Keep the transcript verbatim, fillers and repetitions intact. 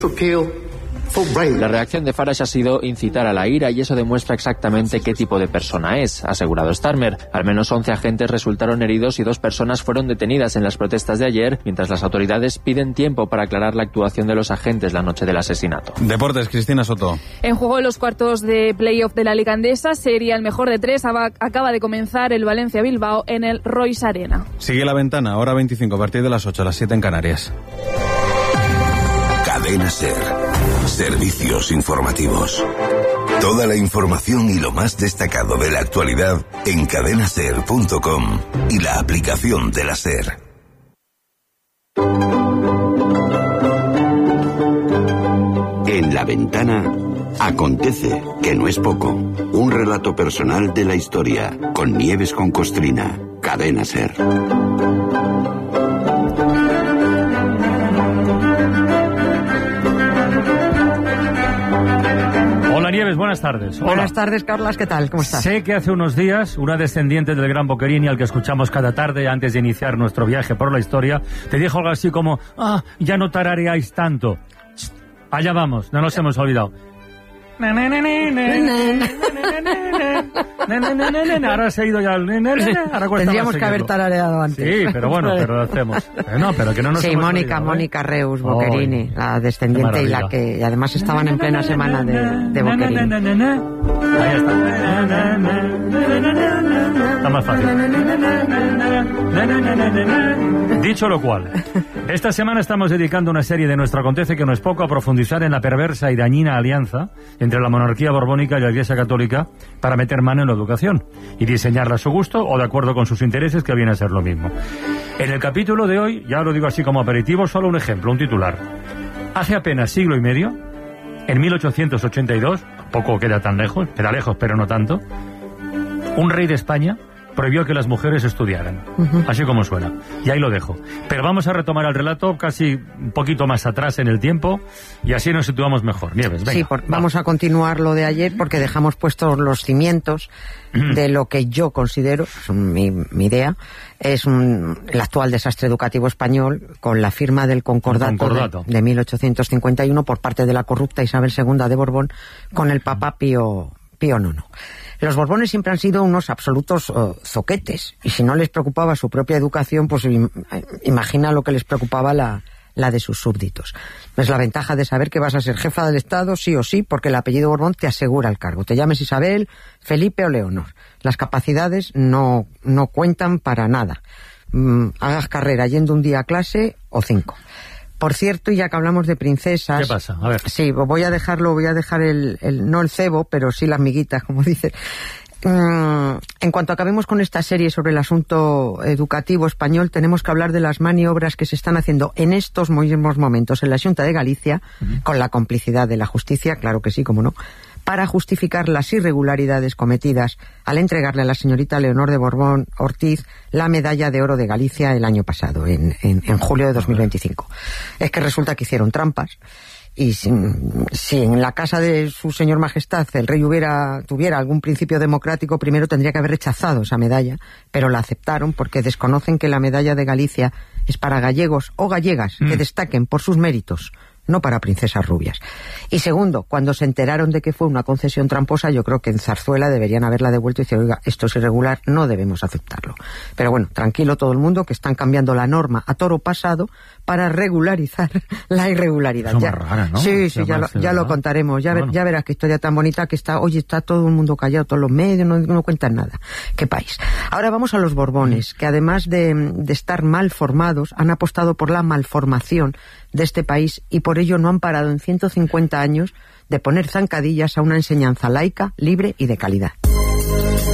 La reacción de Farage ha sido incitar a la ira y eso demuestra exactamente qué tipo de persona es, ha asegurado Starmer. Al menos once agentes resultaron heridos y dos personas fueron detenidas en las protestas de ayer, mientras las autoridades piden tiempo para aclarar la actuación de los agentes la noche del asesinato. Deportes, Cristina Soto. En juego de los cuartos de playoff de la Liga Endesa, sería el mejor de tres. Acaba de comenzar el Valencia-Bilbao en el Royce Arena. Sigue La Ventana, hora veinticinco, a partir de las ocho, a las siete en Canarias. Cadena SER. Servicios informativos. Toda la información y lo más destacado de la actualidad en cadena ser punto com y la aplicación de la SER. En La Ventana acontece, que no es poco, un relato personal de la historia con Nieves con Costrina. Cadena SER. Nieves, buenas tardes. Hola. Buenas tardes, Carlas, ¿qué tal? ¿Cómo estás? Sé que hace unos días una descendiente del gran Boccherini, al que escuchamos cada tarde antes de iniciar nuestro viaje por la historia, te dijo algo así como, ah, ya no tarareáis tanto. Allá vamos, no nos hemos olvidado. Ahora se ha ido ya el... Ahora tendríamos que haber tarareado antes. Sí, pero bueno, pero lo hacemos. Pero no, pero que no nos sí, hemos Mónica, olvidado, ¿eh? Mónica Reus Boccherini, oh, la descendiente y la que y además estaban en plena semana de, de Boccherini. Ahí está. Está más fácil. Dicho lo cual, esta semana estamos dedicando una serie de Nuestro Acontece, que no es poco, a profundizar en la perversa y dañina alianza entre la monarquía borbónica y la Iglesia Católica para meter mano en la educación y diseñarla a su gusto o de acuerdo con sus intereses, que viene a ser lo mismo. En el capítulo de hoy, ya lo digo así como aperitivo, solo un ejemplo, un titular. Hace apenas siglo y medio, en mil ochocientos ochenta y dos, poco queda tan lejos, queda lejos pero no tanto, un rey de España prohibió que las mujeres estudiaran. Uh-huh. Así como suena. Y ahí lo dejo. Pero vamos a retomar el relato casi un poquito más atrás en el tiempo y así nos situamos mejor. Nieves, venga. Sí, por, vamos a continuar lo de ayer porque dejamos puestos los cimientos uh-huh. de lo que yo considero, es mi, mi idea, es un, el actual desastre educativo español con la firma del Concordato, concordato. De, de mil ochocientos cincuenta y uno por parte de la corrupta Isabel segunda de Borbón con el Papa Pío, Pío noveno. Los Borbones siempre han sido unos absolutos uh, zoquetes, y si no les preocupaba su propia educación, pues im- imagina lo que les preocupaba la, la de sus súbditos. Es la ventaja de saber que vas a ser jefa del Estado sí o sí, porque el apellido Borbón te asegura el cargo. Te llames Isabel, Felipe o Leonor. Las capacidades no, no cuentan para nada. Mm, hagas carrera yendo un día a clase o cinco. Por cierto, y ya que hablamos de princesas... ¿Qué pasa? A ver. Sí, voy a dejarlo, voy a dejar el, el no el cebo, pero sí las miguitas, como dicen. Mm, en cuanto acabemos con esta serie sobre el asunto educativo español, tenemos que hablar de las maniobras que se están haciendo en estos mismos momentos en la Xunta de Galicia, uh-huh. con la complicidad de la justicia, claro que sí, cómo no, para justificar las irregularidades cometidas al entregarle a la señorita Leonor de Borbón Ortiz la medalla de oro de Galicia el año pasado, en, en, en julio de dos mil veinticinco. Es que resulta que hicieron trampas y si, si en la casa de su señor majestad el rey hubiera tuviera algún principio democrático, primero tendría que haber rechazado esa medalla, pero la aceptaron porque desconocen que la medalla de Galicia es para gallegos o gallegas mm. que destaquen por sus méritos, no para princesas rubias. Y segundo, cuando se enteraron de que fue una concesión tramposa, yo creo que en Zarzuela deberían haberla devuelto y decir, oiga, esto es irregular, no debemos aceptarlo. Pero bueno, tranquilo todo el mundo, que están cambiando la norma a toro pasado para regularizar la irregularidad. Eso ya, más rara, ¿no? Sí, sí, ya, lo, ya lo contaremos. Ya, bueno. ver, ya verás qué historia tan bonita que está. Oye, está todo el mundo callado, todos los medios, no, no cuentan nada. Qué país. Ahora vamos a los Borbones, que además de, de estar mal formados, han apostado por la malformación de este país y por ello no han parado en ciento cincuenta años de poner zancadillas a una enseñanza laica, libre y de calidad.